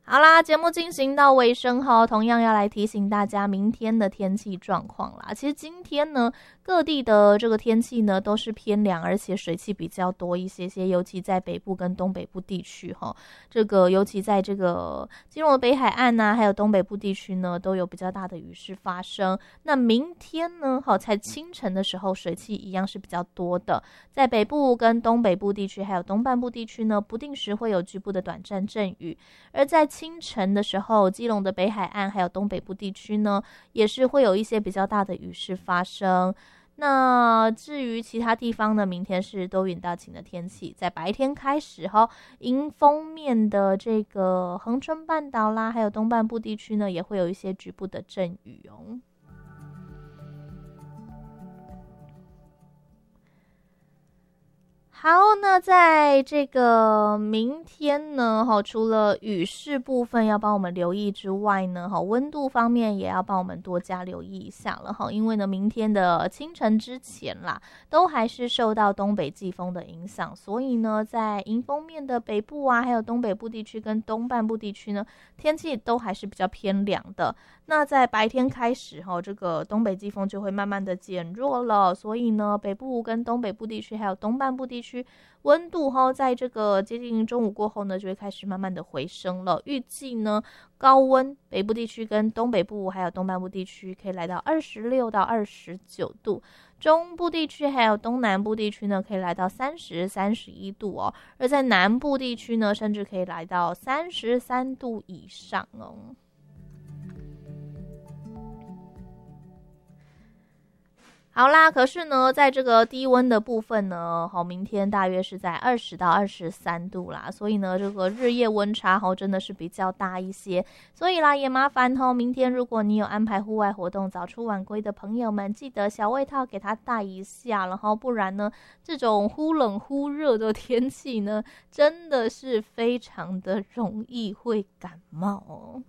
好啦，节目进行到尾声后，同样要来提醒大家明天的天气状况啦。其实今天呢，各地的这个天气呢都是偏凉，而且水汽比较多一些些，尤其在北部跟东北部地区哈。这个尤其在这个基隆的北海岸还有东北部地区呢，都有比较大的雨势发生。那明天呢，在清晨的时候，水汽一样是比较多的，在北部跟东北部地区还有东半部地区呢，不定时会有局部的短暂阵雨。而在清晨的时候，基隆的北海岸还有东北部地区呢，也是会有一些比较大的雨势发生。那至于其他地方呢，明天是多云到晴的天气，在白天开始迎风面的这个恒春半岛啦，还有东半部地区呢，也会有一些局部的阵雨哦。好，那在这个明天呢，除了雨势部分要帮我们留意之外呢，温度方面也要帮我们多加留意一下了因为呢，明天的清晨之前啦，都还是受到东北季风的影响，所以呢，在迎风面的北部还有东北部地区跟东半部地区呢，天气都还是比较偏凉的。那在白天开始这个东北季风就会慢慢的减弱了，所以呢，北部跟东北部地区还有东半部地区温度在这个接近中午过后呢，就会开始慢慢的回升了。预计呢，高温北部地区跟东北部还有东半部地区可以来到26到29度，中部地区还有东南部地区呢，可以来到30、31度而在南部地区呢，甚至可以来到33度以上哦。好啦，可是呢，在这个低温的部分呢，明天大约是在20到23度啦，所以呢，这个日夜温差真的是比较大一些，所以啦，也麻烦明天如果你有安排户外活动早出晚归的朋友们，记得小外套给它带一下，然后不然呢，这种忽冷忽热的天气呢，真的是非常的容易会感冒哦。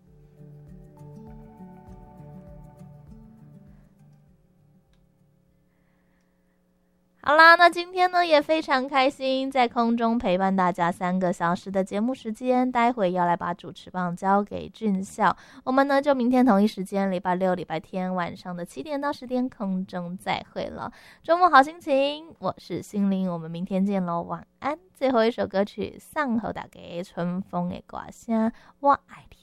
好啦，那今天呢也非常开心，在空中陪伴大家3个小时的节目时间，待会要来把主持棒交给俊孝，我们呢就明天同一时间，礼拜六、礼拜天晚上的7点到10点空中再会了。周末好心情，我是心灵，我们明天见咯，晚安。最后一首歌曲送给大家，春风的歌声，我爱你。